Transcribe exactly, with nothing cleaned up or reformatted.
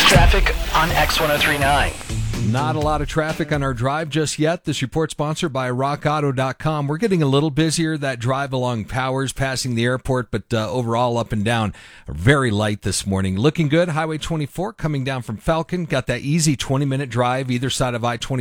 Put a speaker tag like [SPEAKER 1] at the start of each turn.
[SPEAKER 1] traffic on X ten thirty-nine.
[SPEAKER 2] Not a lot of traffic on our drive just yet. This report sponsored by rock auto dot com. We're getting a little busier, that drive along Powers, passing the airport, but uh, overall up and down, very light this morning. Looking good. Highway twenty-four coming down from Falcon. Got that easy twenty-minute drive either side of I twenty.